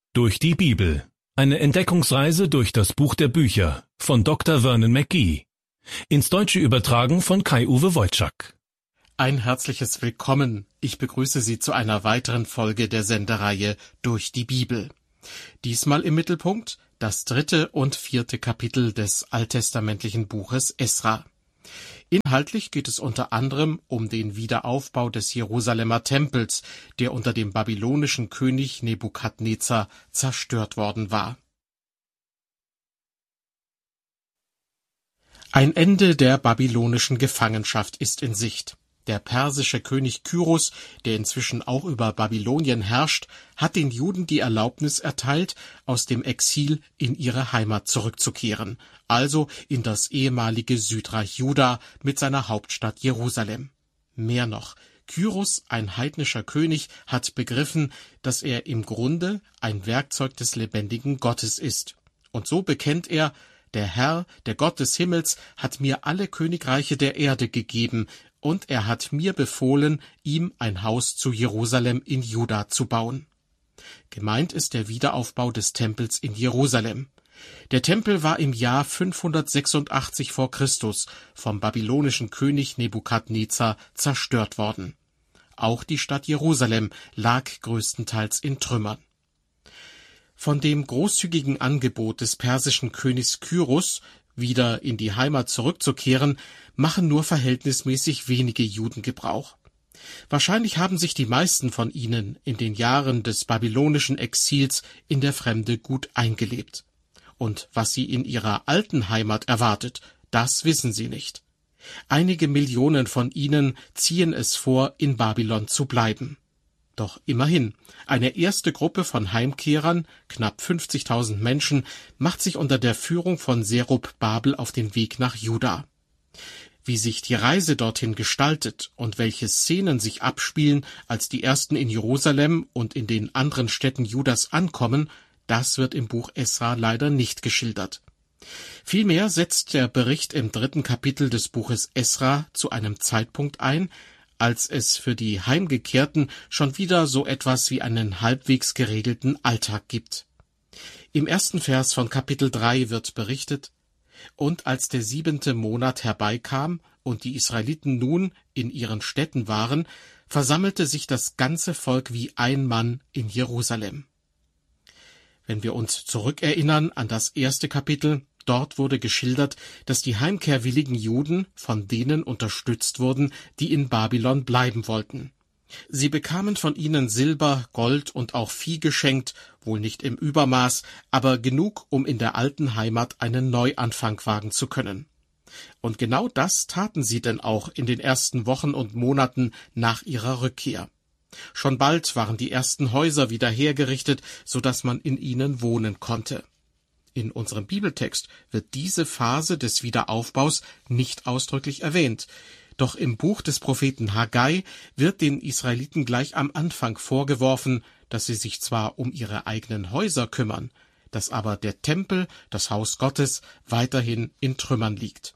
Durch die Bibel. Eine Entdeckungsreise durch das Buch der Bücher von Dr. Vernon McGee. Ins Deutsche übertragen von Kai-Uwe Wojczak. Ein herzliches Willkommen. Ich begrüße Sie zu einer weiteren Folge der Sendereihe Durch die Bibel. Diesmal im Mittelpunkt das 3. und 4. Kapitel des alttestamentlichen Buches Esra. Inhaltlich geht es unter anderem um den Wiederaufbau des Jerusalemer Tempels, der unter dem babylonischen König Nebukadnezar zerstört worden war. Ein Ende der babylonischen Gefangenschaft ist in Sicht. Der persische König Kyros, der inzwischen auch über Babylonien herrscht, hat den Juden die Erlaubnis erteilt, aus dem Exil in ihre Heimat zurückzukehren, also in das ehemalige Südreich Juda mit seiner Hauptstadt Jerusalem. Mehr noch, Kyros, ein heidnischer König, hat begriffen, dass er im Grunde ein Werkzeug des lebendigen Gottes ist. Und so bekennt er: Der Herr, der Gott des Himmels, hat mir alle Königreiche der Erde gegeben, und er hat mir befohlen, ihm ein Haus zu Jerusalem in Juda zu bauen. Gemeint ist der Wiederaufbau des Tempels in Jerusalem. Der Tempel war im Jahr 586 vor Christus vom babylonischen König Nebukadnezar zerstört worden. Auch die Stadt Jerusalem lag größtenteils in Trümmern. Von dem großzügigen Angebot des persischen Königs Kyros, wieder in die Heimat zurückzukehren, machen nur verhältnismäßig wenige Juden Gebrauch. Wahrscheinlich haben sich die meisten von ihnen in den Jahren des babylonischen Exils in der Fremde gut eingelebt. Und was sie in ihrer alten Heimat erwartet, das wissen sie nicht. Einige Millionen von ihnen ziehen es vor, in Babylon zu bleiben. Doch immerhin, eine erste Gruppe von Heimkehrern, knapp 50.000 Menschen, macht sich unter der Führung von Zerubabel auf den Weg nach Juda. Wie sich die Reise dorthin gestaltet und welche Szenen sich abspielen, als die Ersten in Jerusalem und in den anderen Städten Judas ankommen, das wird im Buch Esra leider nicht geschildert. Vielmehr setzt der Bericht im 3. Kapitel des Buches Esra zu einem Zeitpunkt ein, als es für die Heimgekehrten schon wieder so etwas wie einen halbwegs geregelten Alltag gibt. Im 1. Vers von Kapitel 3 wird berichtet: Und als der 7. Monat herbeikam und die Israeliten nun in ihren Städten waren, versammelte sich das ganze Volk wie ein Mann in Jerusalem. Wenn wir uns zurückerinnern an das 1. Kapitel, dort wurde geschildert, dass die heimkehrwilligen Juden von denen unterstützt wurden, die in Babylon bleiben wollten. Sie bekamen von ihnen Silber, Gold und auch Vieh geschenkt, wohl nicht im Übermaß, aber genug, um in der alten Heimat einen Neuanfang wagen zu können. Und genau das taten sie denn auch in den ersten Wochen und Monaten nach ihrer Rückkehr. Schon bald waren die ersten Häuser wieder hergerichtet, so dass man in ihnen wohnen konnte. In unserem Bibeltext wird diese Phase des Wiederaufbaus nicht ausdrücklich erwähnt, doch im Buch des Propheten Haggai wird den Israeliten gleich am Anfang vorgeworfen, dass sie sich zwar um ihre eigenen Häuser kümmern, dass aber der Tempel, das Haus Gottes, weiterhin in Trümmern liegt.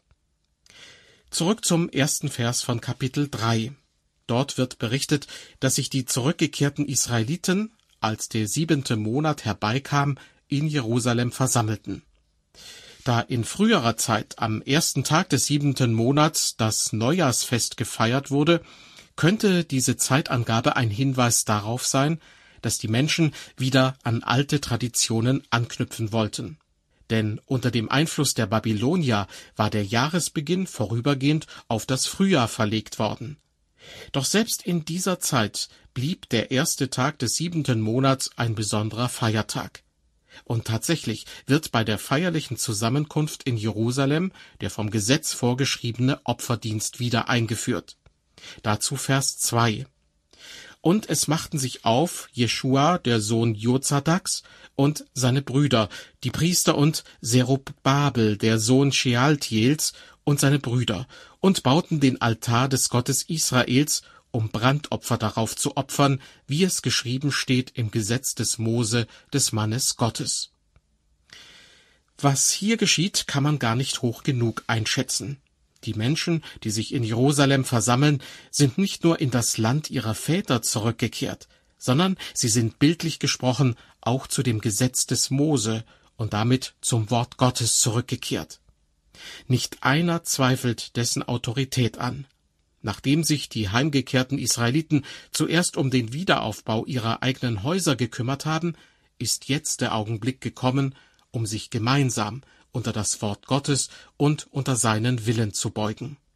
Zurück zum 1. Vers von Kapitel 3. Dort wird berichtet, dass sich die zurückgekehrten Israeliten, als der 7. Monat herbeikam, in Jerusalem versammelten. Da in früherer Zeit am 1. Tag des 7. Monats das Neujahrsfest gefeiert wurde, könnte diese Zeitangabe ein Hinweis darauf sein, dass die Menschen wieder an alte Traditionen anknüpfen wollten. Denn unter dem Einfluss der Babylonier war der Jahresbeginn vorübergehend auf das Frühjahr verlegt worden. Doch selbst in dieser Zeit blieb der 1. Tag des 7. Monats ein besonderer Feiertag. Und tatsächlich wird bei der feierlichen Zusammenkunft in Jerusalem der vom Gesetz vorgeschriebene Opferdienst wieder eingeführt. Dazu Vers 2. Und es machten sich auf Jeschua, der Sohn Jozadaks, und seine Brüder, die Priester, und Zerubabel, der Sohn Shealtiels, und seine Brüder, und bauten den Altar des Gottes Israels, um Brandopfer darauf zu opfern, wie es geschrieben steht im Gesetz des Mose, des Mannes Gottes. Was hier geschieht, kann man gar nicht hoch genug einschätzen. Die Menschen, die sich in Jerusalem versammeln, sind nicht nur in das Land ihrer Väter zurückgekehrt, sondern sie sind bildlich gesprochen auch zu dem Gesetz des Mose und damit zum Wort Gottes zurückgekehrt. Nicht einer zweifelt dessen Autorität an. Nachdem sich die heimgekehrten Israeliten zuerst um den Wiederaufbau ihrer eigenen Häuser gekümmert haben, ist jetzt der Augenblick gekommen, um sich gemeinsam unter das Wort Gottes und unter seinen Willen zu beugen.